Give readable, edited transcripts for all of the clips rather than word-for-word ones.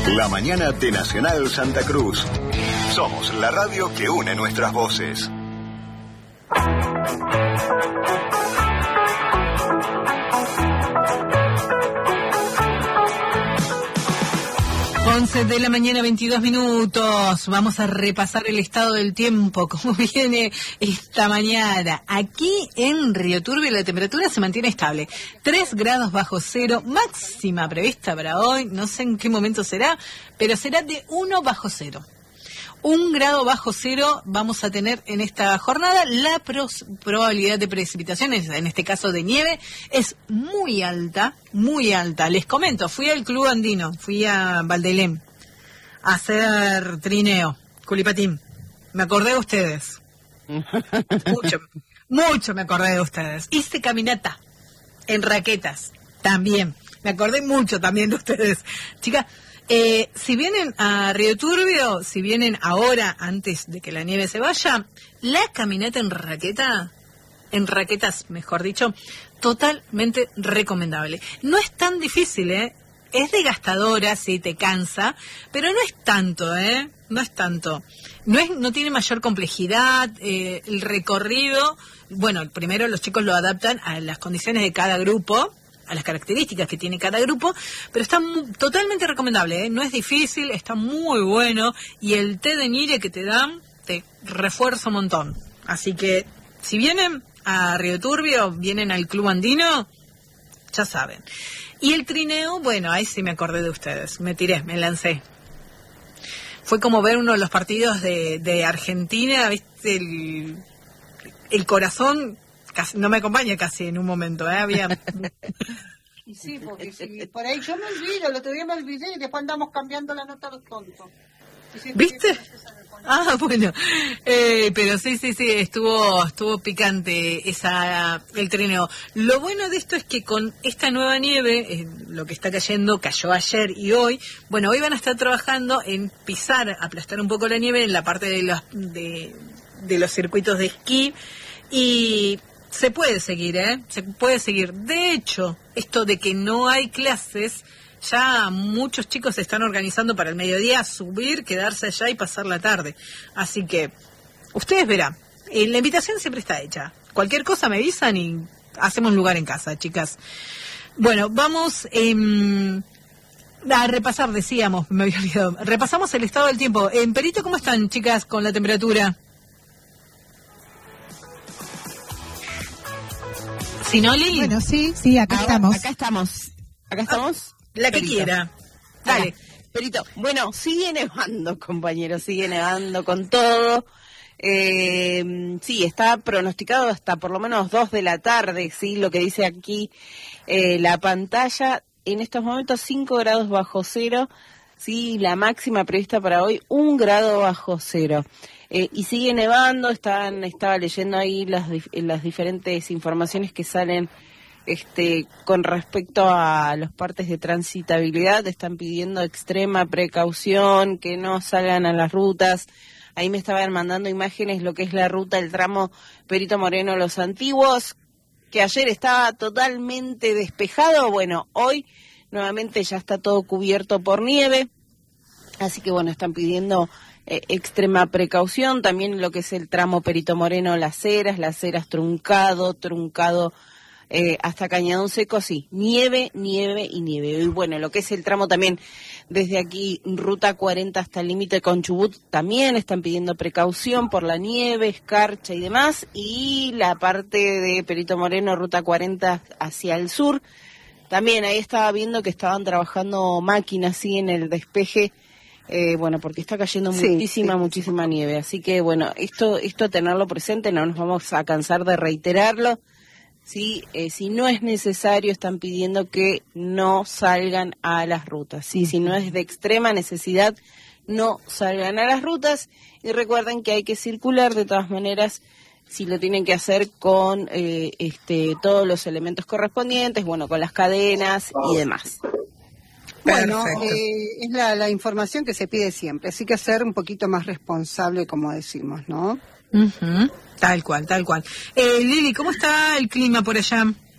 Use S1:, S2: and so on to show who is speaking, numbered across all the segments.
S1: La mañana de Nacional Santa Cruz. Somos la radio que une nuestras voces.
S2: 11 de la mañana, 22 minutos. Vamos a repasar el estado del tiempo, cómo viene esta mañana. Aquí en Río Turbio la temperatura se mantiene estable. 3 grados bajo cero, máxima prevista para hoy. No sé en qué momento será, pero será de 1 bajo cero. 1 grado bajo cero vamos a tener en esta jornada. La probabilidad de precipitaciones, en este caso de nieve, es muy alta, muy alta. Les comento, fui al Club Andino, fui a Valdelem a hacer trineo, culipatín. Me acordé de ustedes. Mucho me acordé de ustedes. Hice caminata en raquetas, también. Me acordé mucho también de ustedes. Chicas, si vienen a Río Turbio, si vienen ahora, antes de que la nieve se vaya, la caminata en raquetas, mejor dicho, totalmente recomendable. No es tan difícil, es desgastadora, sí, te cansa, pero no es tanto, no es tanto. No tiene mayor complejidad, el recorrido, bueno, primero los chicos lo adaptan a las condiciones de cada grupo, a las características que tiene cada grupo, pero está totalmente recomendable, no es difícil, está muy bueno, y el té de ñire que te dan te refuerza un montón. Así que si vienen a Río Turbio, vienen al Club Andino, ya saben. Y el trineo, bueno, ahí sí me acordé de ustedes, me lancé. Fue como ver uno de los partidos de Argentina, ¿viste? El corazón casi, no me acompaña casi en un momento, había...
S3: Y sí, porque sí, por ahí yo me olvido, el otro día me olvidé y después andamos cambiando la nota a los tontos.
S2: ¿Viste? Ah, bueno, pero sí, estuvo picante el trineo. Lo bueno de esto es que con esta nueva nieve, lo que está cayó ayer y hoy, bueno, hoy van a estar trabajando en pisar, aplastar un poco la nieve en la parte de los circuitos de esquí, y se puede seguir, se puede seguir. De hecho, esto de que no hay clases, ya muchos chicos se están organizando para el mediodía, subir, quedarse allá y pasar la tarde. Así que, ustedes verán, la invitación siempre está hecha. Cualquier cosa me avisan y hacemos lugar en casa, chicas. Bueno, vamos a repasar, decíamos, me había olvidado. Repasamos el estado del tiempo. En Perito, ¿cómo están, chicas, con la temperatura? ¿Sí, no, Lili?
S4: Bueno, sí, acá estamos.
S5: Acá estamos.
S2: La que
S5: Perito.
S2: quiera. Dale.
S5: Perito. Bueno, sigue nevando, compañeros, sigue nevando con todo. Sí, está pronosticado hasta por lo menos 2 de la tarde, sí, lo que dice aquí la pantalla. En estos momentos 5 grados bajo cero, sí, la máxima prevista para hoy 1 grado bajo cero. Y sigue nevando, estaba leyendo ahí las diferentes informaciones que salen con respecto a los partes de transitabilidad. Están pidiendo extrema precaución, que no salgan a las rutas. Ahí me estaban mandando imágenes lo que es la ruta, el tramo Perito Moreno Los Antiguos, que ayer estaba totalmente despejado. Bueno, hoy nuevamente ya está todo cubierto por nieve, así que bueno, están pidiendo extrema precaución. También lo que es el tramo Perito Moreno Las Heras truncado hasta Cañadón Seco, sí, nieve. Y bueno, lo que es el tramo también desde aquí, Ruta 40 hasta el límite con Chubut, también están pidiendo precaución por la nieve, escarcha y demás. Y la parte de Perito Moreno, Ruta 40 hacia el sur, también ahí estaba viendo que estaban trabajando máquinas, sí, en el despeje, bueno, porque está cayendo muchísima nieve. Así que bueno, esto tenerlo presente, no nos vamos a cansar de reiterarlo. Sí, si no es necesario, están pidiendo que no salgan a las rutas. Sí, si no es de extrema necesidad, no salgan a las rutas. Y recuerden que hay que circular de todas maneras, si lo tienen que hacer con todos los elementos correspondientes, bueno, con las cadenas y demás.
S3: Bueno, es la información que se pide siempre, así que ser un poquito más responsable, como decimos, ¿no?
S2: Uh-huh. Tal cual. Lili, ¿cómo está el clima por allá?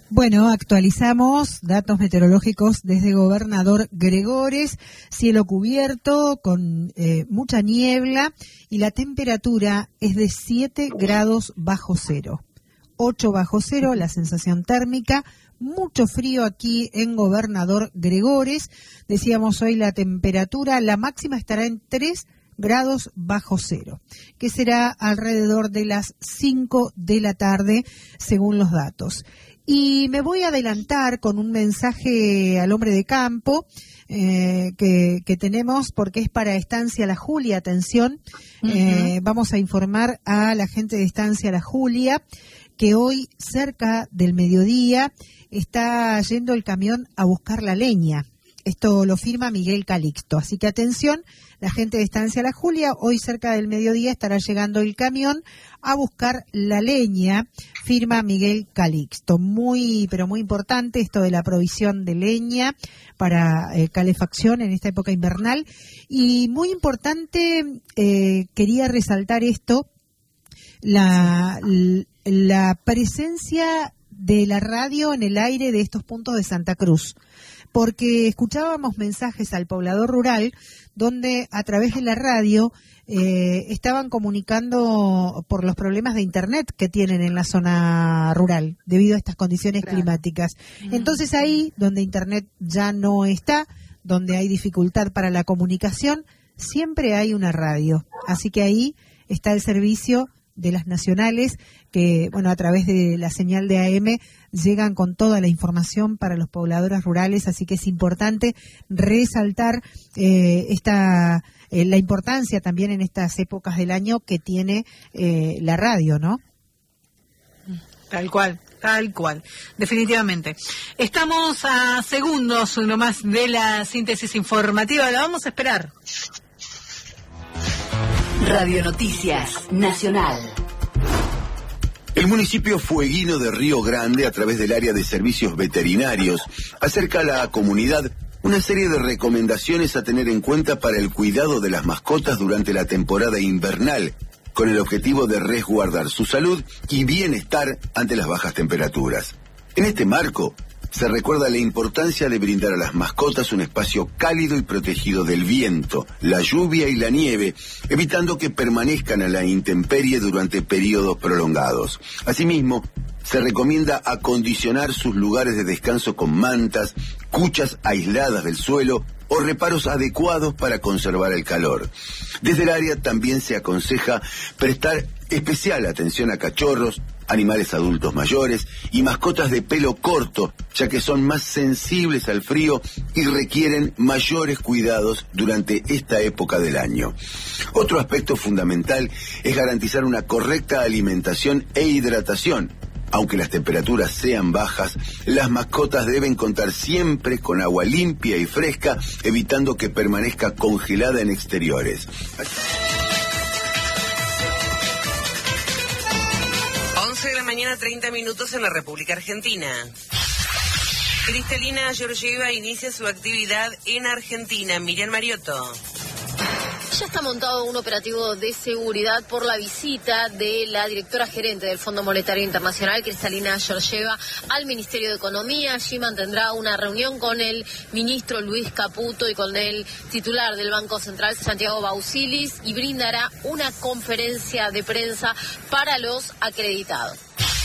S4: Bueno, actualizamos datos meteorológicos desde Gobernador Gregores, cielo cubierto con mucha niebla y la temperatura es de 7 grados bajo cero, 8 bajo cero la sensación térmica, mucho frío aquí en Gobernador Gregores. Decíamos hoy la temperatura, la máxima estará en 3 grados bajo cero, que será alrededor de las 5 de la tarde según los datos. Y me voy a adelantar con un mensaje al hombre de campo que tenemos, porque es para Estancia La Julia. Atención, vamos a informar a la gente de Estancia La Julia que hoy cerca del mediodía está yendo el camión a buscar la leña. Esto lo firma Miguel Calixto. Así que atención, la gente de Estancia La Julia, hoy cerca del mediodía estará llegando el camión a buscar la leña, firma Miguel Calixto. Muy, pero muy importante esto de la provisión de leña para calefacción en esta época invernal. Y muy importante, quería resaltar esto, la presencia de la radio en el aire de estos puntos de Santa Cruz. Porque escuchábamos mensajes al poblador rural donde a través de la radio estaban comunicando por los problemas de internet que tienen en la zona rural debido a estas condiciones climáticas. Entonces ahí donde internet ya no está, donde hay dificultad para la comunicación, siempre hay una radio. Así que ahí está el servicio de las nacionales que, bueno, a través de la señal de AM llegan con toda la información para los pobladores rurales, así que es importante resaltar la importancia también en estas épocas del año que tiene la radio, ¿no?
S2: Tal cual, definitivamente. Estamos a segundos nomás de la síntesis informativa, la vamos a esperar.
S6: Radio Noticias Nacional.
S1: El municipio fueguino de Río Grande, a través del área de servicios veterinarios, acerca a la comunidad una serie de recomendaciones a tener en cuenta para el cuidado de las mascotas durante la temporada invernal, con el objetivo de resguardar su salud y bienestar ante las bajas temperaturas. En este marco, se recuerda la importancia de brindar a las mascotas un espacio cálido y protegido del viento, la lluvia y la nieve, evitando que permanezcan a la intemperie durante periodos prolongados. Asimismo, se recomienda acondicionar sus lugares de descanso con mantas, cuchas aisladas del suelo o reparos adecuados para conservar el calor. Desde el área también se aconseja prestar especial atención a cachorros, animales adultos mayores y mascotas de pelo corto, ya que son más sensibles al frío y requieren mayores cuidados durante esta época del año. Otro aspecto fundamental es garantizar una correcta alimentación e hidratación. Aunque las temperaturas sean bajas, las mascotas deben contar siempre con agua limpia y fresca, evitando que permanezca congelada en exteriores.
S5: 11 de la mañana, 30 minutos en la República Argentina. Cristalina Georgieva inicia su actividad en Argentina. Miriam Mariotto.
S7: Ya está montado un operativo de seguridad por la visita de la directora gerente del Fondo Monetario Internacional, Cristalina Georgieva, al Ministerio de Economía. Allí mantendrá una reunión con el ministro Luis Caputo y con el titular del Banco Central, Santiago Bausilis, y brindará una conferencia de prensa para los acreditados.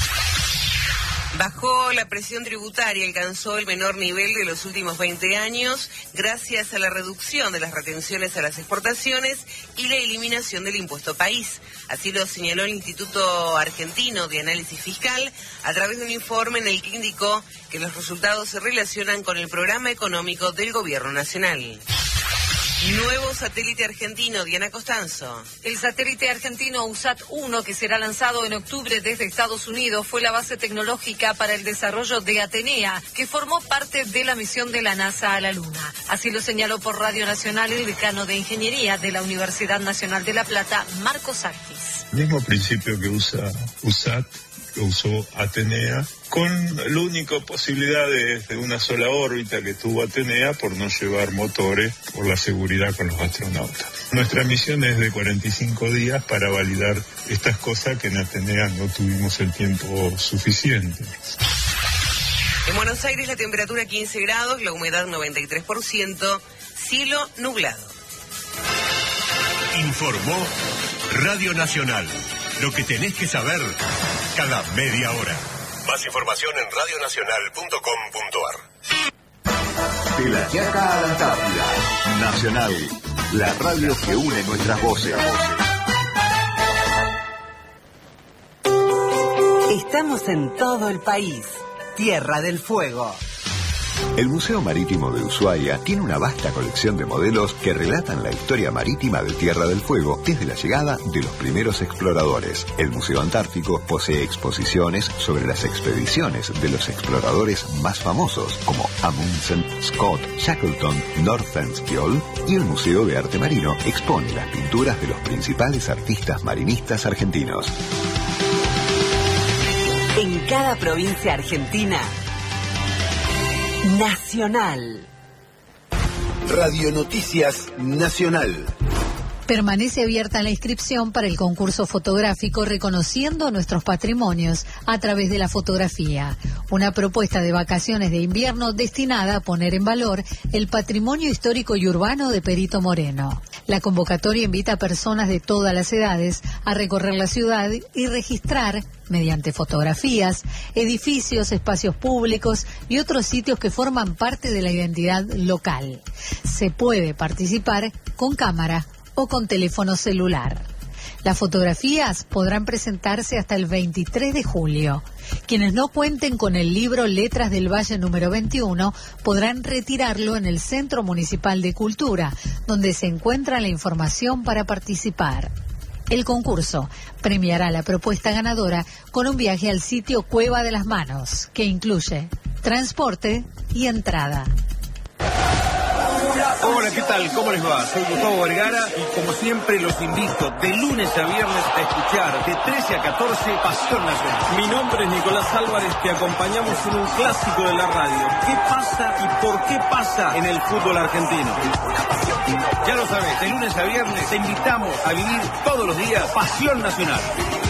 S5: Bajó la presión tributaria, alcanzó el menor nivel de los últimos 20 años gracias a la reducción de las retenciones a las exportaciones y la eliminación del impuesto país. Así lo señaló el Instituto Argentino de Análisis Fiscal a través de un informe en el que indicó que los resultados se relacionan con el programa económico del Gobierno Nacional. Nuevo satélite argentino, Diana Costanzo.
S8: El satélite argentino USAT-1, que será lanzado en octubre desde Estados Unidos, fue la base tecnológica para el desarrollo de Atenea, que formó parte de la misión de la NASA a la Luna. Así lo señaló por Radio Nacional el decano de Ingeniería de la Universidad Nacional de La Plata, Marcos Sarkis.
S9: Mismo principio que usa USAT, que usó Atenea, con la única posibilidad de una sola órbita que tuvo Atenea por no llevar motores, por la seguridad con los astronautas. Nuestra misión es de 45 días para validar estas cosas que en Atenea no tuvimos el tiempo suficiente.
S10: En Buenos Aires la temperatura 15 grados, la humedad 93%, cielo nublado.
S11: Informó Radio Nacional. Lo que tenés que saber cada media hora. Más información en radionacional.com.ar.
S12: De La Quiaca a la Antártida. Nacional. La radio que une nuestras voces.
S13: Estamos en todo el país. Tierra del Fuego.
S12: El Museo Marítimo de Ushuaia tiene una vasta colección de modelos que relatan la historia marítima de Tierra del Fuego desde la llegada de los primeros exploradores. El Museo Antártico posee exposiciones sobre las expediciones de los exploradores más famosos como Amundsen, Scott, Shackleton, Nordenskiöld, y el Museo de Arte Marino expone las pinturas de los principales artistas marinistas argentinos.
S13: En cada provincia argentina, Nacional.
S1: Radio Noticias Nacional.
S14: Permanece abierta la inscripción para el concurso fotográfico Reconociendo Nuestros Patrimonios a través de la fotografía, una propuesta de vacaciones de invierno destinada a poner en valor el patrimonio histórico y urbano de Perito Moreno. La convocatoria invita a personas de todas las edades a recorrer la ciudad y registrar, mediante fotografías, edificios, espacios públicos y otros sitios que forman parte de la identidad local. Se puede participar con cámara o con teléfono celular. Las fotografías podrán presentarse hasta el 23 de julio. Quienes no cuenten con el libro Letras del Valle número 21 podrán retirarlo en el Centro Municipal de Cultura, donde se encuentra la información para participar. El concurso premiará la propuesta ganadora con un viaje al sitio Cueva de las Manos, que incluye transporte y entrada.
S15: Hola, ¿qué tal? ¿Cómo les va? Soy Gustavo Vergara y como siempre los invito de lunes a viernes a escuchar de 13 a 14 Pasión Nacional. Mi nombre es Nicolás Álvarez, te acompañamos en un clásico de la radio. ¿Qué pasa y por qué pasa en el fútbol argentino? Ya lo sabes, de lunes a viernes te invitamos a vivir todos los días Pasión Nacional.